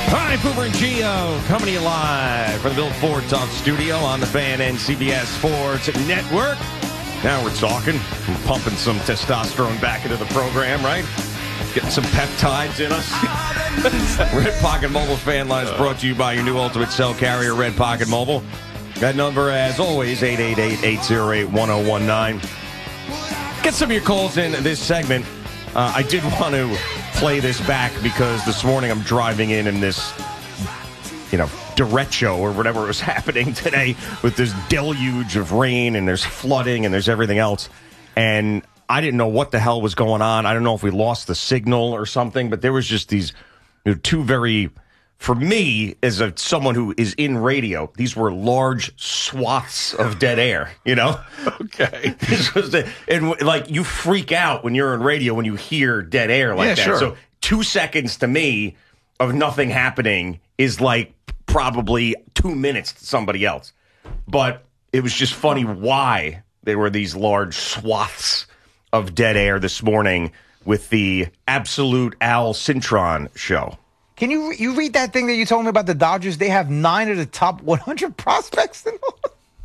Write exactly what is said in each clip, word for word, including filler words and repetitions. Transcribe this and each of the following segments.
Hi, Boomer and Gio, coming to you live from the Bill Ford Talk Studio on the Fan and C B S Sports Network. Now we're talking, we're pumping some testosterone back into the program, right? Getting some peptides in us. Red Pocket Mobile Fan Line is brought to you by your new Ultimate Cell Carrier, Red Pocket Mobile. That number, as always, eight eight eight, eight oh eight, one oh one nine. Get some of your calls in this segment. Uh, I did want to play this back because this morning I'm driving in in this, you know, derecho or whatever was happening today with this deluge of rain, and there's flooding and there's everything else. And I didn't know what the hell was going on. I don't know if we lost the signal or something, but there was just these, you know, two very, for me, as a someone who is in radio, these were large swaths of dead air, you know? Okay. This was the, and like you freak out when you're in radio when you hear dead air like Yeah, that. sure. So two seconds to me of nothing happening is like probably two minutes to somebody else. But it was just funny why there were these large swaths of dead air this morning with the Absolute Al Cintron show. Can you you read that thing that you told me about the Dodgers? They have nine of the top one hundred prospects in all.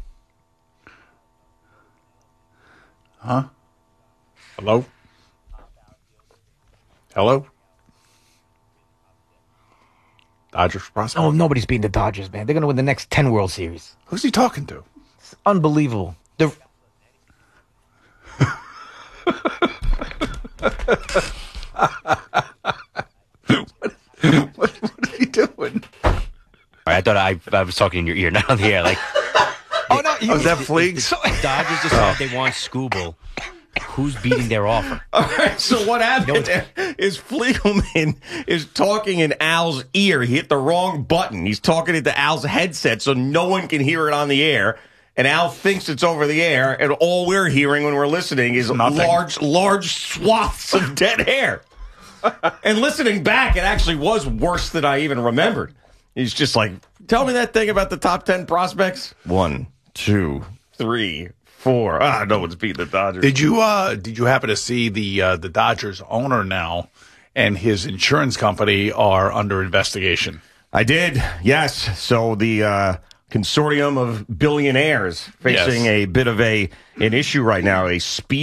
Huh? Hello? Hello? Dodgers prospect? Oh, nobody's beating the Dodgers, man. They're going to win the next ten World Series. Who's he talking to? It's unbelievable. The what, what are you doing? I thought I, I was talking in your ear, not on the air. Like, oh, no. You, Oh, is that Fleegs? Dodgers decided they want Scooble. Who's beating their offer? All right, so what happened You know there is Fliegelman is talking in Al's ear. He hit the wrong button. He's talking into Al's headset so no one can hear it on the air. And Al thinks it's over the air, and all we're hearing when we're listening is Nothing. large, large swaths of dead air. And listening back, it actually was worse than I even remembered. He's just like, tell me that thing about the top ten prospects. One, two, three, four. Ah, no one's beating the Dodgers. Did you uh did you happen to see the uh, the Dodgers owner now and his insurance company are under investigation? I did, yes. So the uh, consortium of billionaires facing Yes. a bit of a an issue right now, a speed